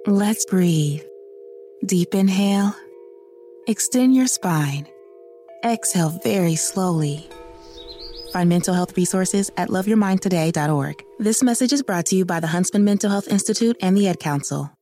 Let's breathe. Deep inhale. Extend your spine. Exhale very slowly. Find mental health resources at loveyourmindtoday.org. This message is brought to you by the Huntsman Mental Health Institute and the Ad Council.